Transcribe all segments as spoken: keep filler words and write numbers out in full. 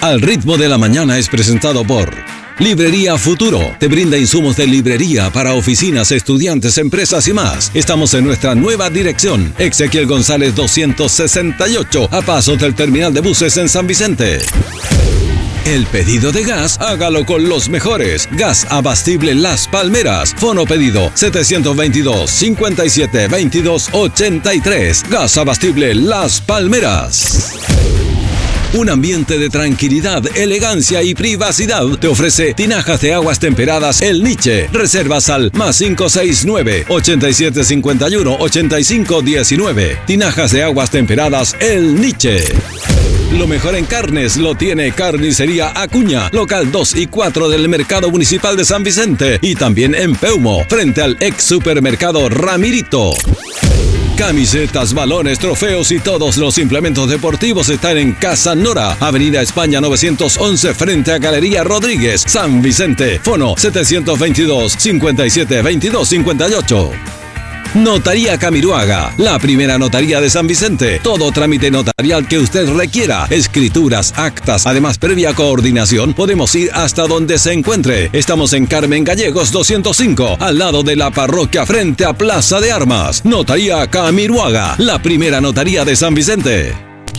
Al ritmo de la mañana es presentado por Librería Futuro. Te brinda insumos de librería para oficinas, estudiantes, empresas y más. Estamos en nuestra nueva dirección, Ezequiel González doscientos sesenta y ocho, a pasos del terminal de buses en San Vicente. El pedido de gas, hágalo con los mejores. Gas Abastible Las Palmeras. Fono pedido setecientos veintidós, cincuenta y siete, veintidós, ochenta y tres. Gas Abastible Las Palmeras. Un ambiente de tranquilidad, elegancia y privacidad te ofrece tinajas de aguas temperadas El Niche. Reservas al más cinco seis nueve, ochenta y siete cincuenta y uno, ochenta y cinco diecinueve. Tinajas de aguas temperadas El Niche. Lo mejor en carnes lo tiene Carnicería Acuña, local dos y cuatro del Mercado Municipal de San Vicente y también en Peumo, frente al ex supermercado Ramirito. Camisetas, balones, trofeos y todos los implementos deportivos están en Casa Nora, Avenida España novecientos once, frente a Galería Rodríguez, San Vicente. Fono setecientos veintidós, cincuenta y siete, veintidós, cincuenta y ocho. Notaría Camiruaga, la primera notaría de San Vicente. Todo trámite notarial que usted requiera, escrituras, actas, además previa coordinación, podemos ir hasta donde se encuentre. Estamos en Carmen Gallegos doscientos cinco, al lado de la parroquia frente a Plaza de Armas. Notaría Camiruaga, la primera notaría de San Vicente.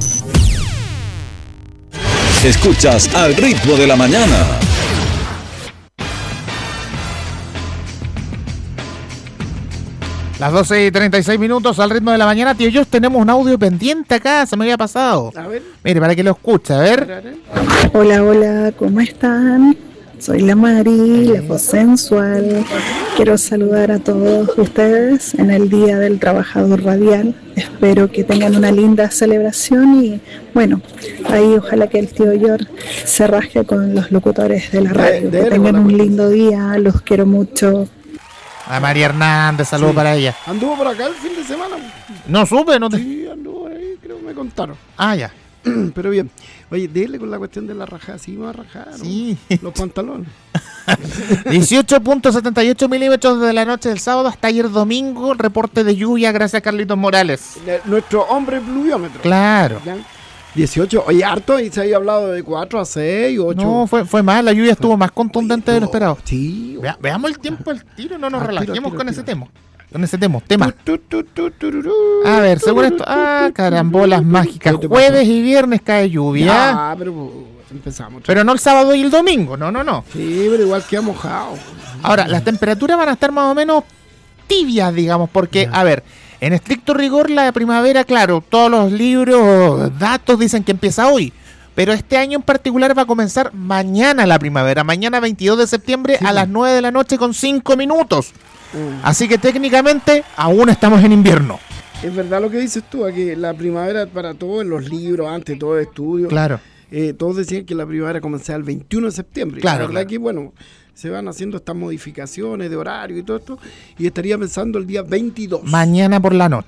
Escuchas Al Ritmo de la Mañana. Las doce y treinta y seis minutos al ritmo de la mañana. Tío, yo tenemos un audio pendiente acá, se me había pasado. A ver. Mire, para que lo escuche, a ver. Hola, hola, ¿cómo están? Soy la Mari, la voz sensual. Quiero saludar a todos ustedes en el Día del Trabajador Radial. Espero que tengan una linda celebración y, bueno, ahí ojalá que el tío Yor se rasque con los locutores de la radio. Que tengan un lindo día, los quiero mucho. A María Hernández, saludos sí. para ella. ¿Anduvo por acá el fin de semana? No supe, no te... Sí, anduvo ahí, creo que me contaron. Ah, ya. Pero bien. Oye, dele con la cuestión de la rajada. Sí, me va a rajar, ¿no? Sí. Los pantalones. dieciocho punto setenta y ocho milímetros desde la noche del sábado hasta ayer domingo. Reporte de lluvia gracias a Carlitos Morales. De nuestro hombre pluviómetro. Claro. ¿Ya? dieciocho, oye, harto, y se había hablado de cuatro a seis, ocho. No, fue, fue más, la lluvia estuvo más contundente oye, de lo esperado. Sí. Vea, veamos el tiempo al tiro, no nos al relajemos tiro, tiro, con tiro. ese tema. Con ese tema. tema. Tu, tu, tu, tu, tu, tu, a ver, según esto. Ah, carambolas mágicas. Jueves y viernes cae lluvia. Ah, pero uh, empezamos. Pero no el sábado y el domingo, no, no, no. Sí, pero igual queda mojado. Ahora, las temperaturas van a estar más o menos tibias, digamos, porque, ya. a ver. En estricto rigor, la primavera, claro, todos los libros, datos dicen que empieza hoy, pero este año en particular va a comenzar mañana la primavera, mañana veintidós de septiembre sí. a las nueve de la noche con cinco minutos. Mm. Así que técnicamente aún estamos en invierno. Es verdad lo que dices tú, que la primavera para todos en los libros, antes todo estudio. Claro. Eh, todos decían que la primavera comenzaba el veintiuno de septiembre. Claro. La verdad claro. que, bueno, se van haciendo estas modificaciones de horario y todo esto, y estaría pensando el día veintidós. Mañana por la noche.